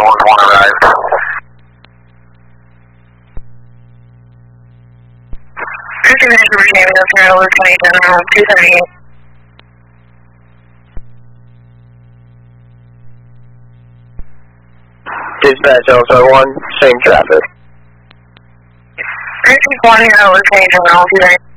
1 arrived. Virginia, North 238. Dispatch Alpha 1, same traffic. 361, General 238.